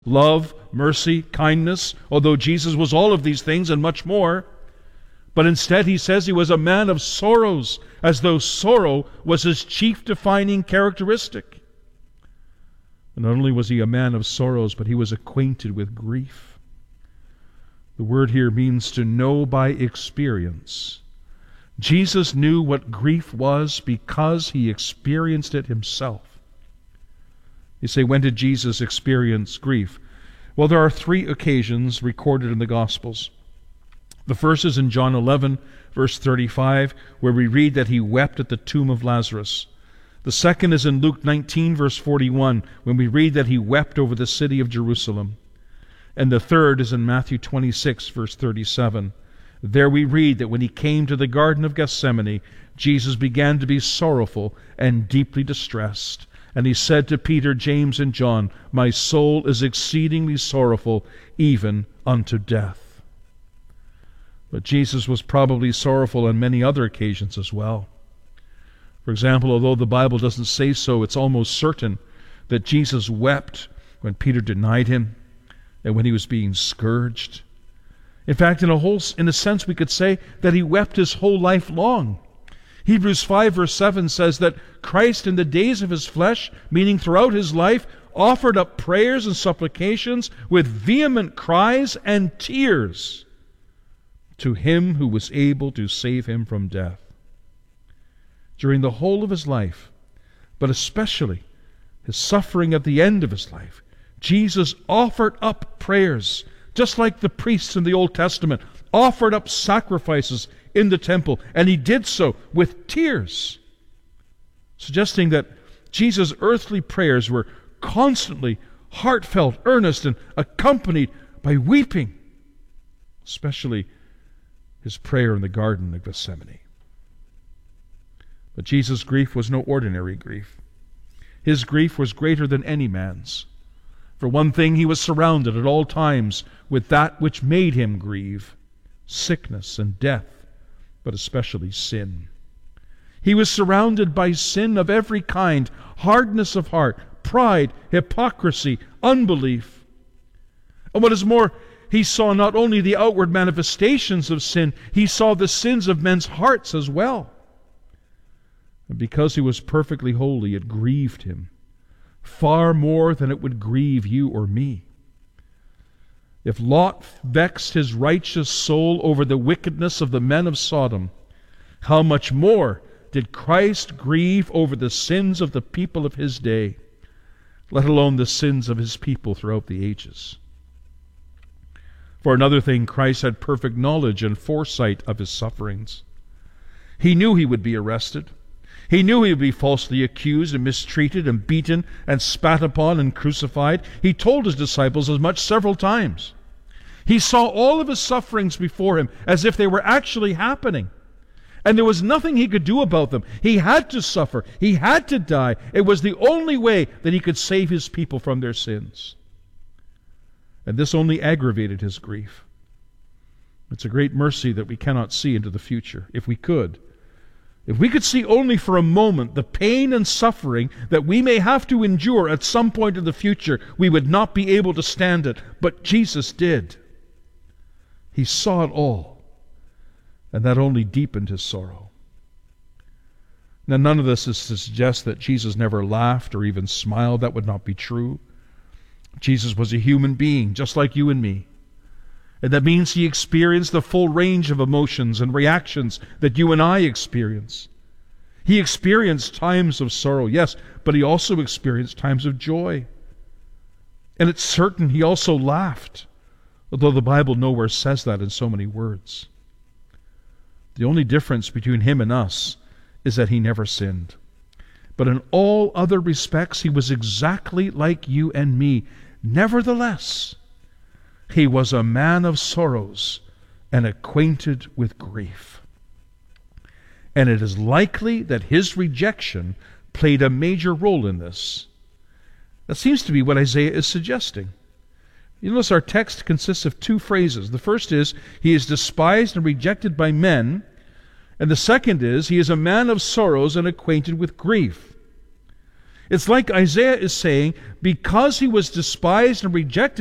love, mercy, kindness, although Jesus was all of these things and much more. But instead he says he was a man of sorrows, as though sorrow was his chief defining characteristic. And not only was he a man of sorrows, but he was acquainted with grief. The word here means to know by experience. Jesus knew what grief was because he experienced it himself. You say, when did Jesus experience grief? Well, there are 3 occasions recorded in the Gospels. The first is in John 11, verse 35, where we read that he wept at the tomb of Lazarus. The second is in Luke 19, verse 41, when we read that he wept over the city of Jerusalem. And the third is in Matthew 26, verse 37. There we read that when he came to the Garden of Gethsemane, Jesus began to be sorrowful and deeply distressed. And he said to Peter, James, and John, "My soul is exceedingly sorrowful, even unto death." But Jesus was probably sorrowful on many other occasions as well. For example, although the Bible doesn't say so, it's almost certain that Jesus wept when Peter denied him and when he was being scourged. In fact, in a sense, we could say that he wept his whole life long. Hebrews 5, verse 7 says that Christ in the days of his flesh, meaning throughout his life, offered up prayers and supplications with vehement cries and tears to him who was able to save him from death. During the whole of his life, but especially his suffering at the end of his life, Jesus offered up prayers, just like the priests in the Old Testament offered up sacrifices in the temple, and he did so with tears, suggesting that Jesus' earthly prayers were constantly heartfelt, earnest, and accompanied by weeping, especially his prayer in the Garden of Gethsemane. But Jesus' grief was no ordinary grief. His grief was greater than any man's. For one thing, he was surrounded at all times with that which made him grieve, sickness and death, but especially sin. He was surrounded by sin of every kind, hardness of heart, pride, hypocrisy, unbelief. And what is more, he saw not only the outward manifestations of sin, he saw the sins of men's hearts as well. And because he was perfectly holy, it grieved him far more than it would grieve you or me. If Lot vexed his righteous soul over the wickedness of the men of Sodom, how much more did Christ grieve over the sins of the people of his day, let alone the sins of his people throughout the ages? For another thing, Christ had perfect knowledge and foresight of his sufferings. He knew he would be arrested. He knew he would be falsely accused and mistreated and beaten and spat upon and crucified. He told his disciples as much several times. He saw all of his sufferings before him as if they were actually happening. And there was nothing he could do about them. He had to suffer. He had to die. It was the only way that he could save his people from their sins. And this only aggravated his grief. It's a great mercy that we cannot see into the future. If we could see only for a moment the pain and suffering that we may have to endure at some point in the future, we would not be able to stand it. But Jesus did. He saw it all, and that only deepened his sorrow. Now, none of this is to suggest that Jesus never laughed or even smiled. That would not be true. Jesus was a human being, just like you and me. And that means he experienced the full range of emotions and reactions that you and I experience. He experienced times of sorrow, yes, but he also experienced times of joy. And it's certain he also laughed, although the Bible nowhere says that in so many words. The only difference between him and us is that he never sinned. But in all other respects, he was exactly like you and me. Nevertheless, he was a man of sorrows and acquainted with grief. And it is likely that his rejection played a major role in this. That seems to be what Isaiah is suggesting. You notice our text consists of 2 phrases. The first is, he is despised and rejected by men. And the second is, he is a man of sorrows and acquainted with grief. It's like Isaiah is saying, because he was despised and rejected